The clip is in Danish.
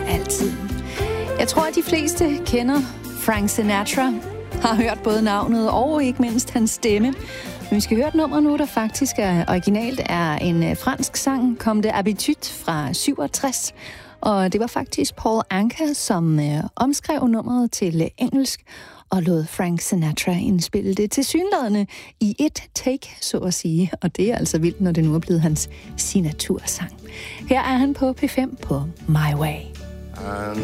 altid. Jeg tror, at de fleste kender Frank Sinatra, har hørt både navnet og ikke mindst hans stemme. Men vi skal høre et nummer nu, der faktisk er originalt er en fransk sang, Comme des Habitudes fra 67. Og det var faktisk Paul Anka, som omskrev nummeret til engelsk og lod Frank Sinatra indspille det tilsyneladende i et take, så at sige. Og det er altså vildt, når det nu er blevet hans signatursang. Her er han på P5 på My Way.